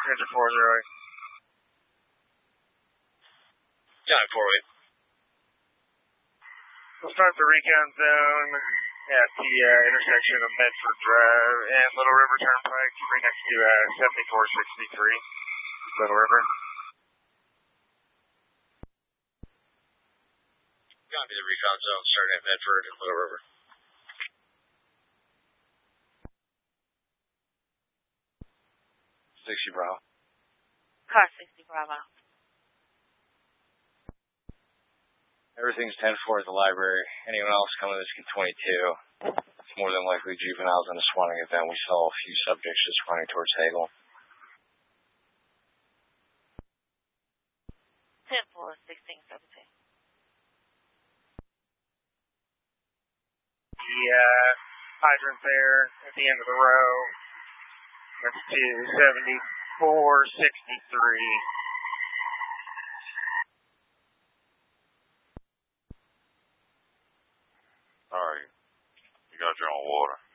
Ranger 408. Johnny 408. We'll start the recon zone at the intersection of Medford Drive and Little River Turnpike, right next to 7463 Little River. Copy the recon zone starting at Medford and Little River. 60 Bravo. Car 60 Bravo. Everything's 10-4 at the library. Anyone else coming to this 22? It's more than likely juveniles in a swatting event. We saw a few subjects just running towards Hagel. 10-4, 16-17. The hydrant there at the end of the row. That's 27463. Alright, you got your own water.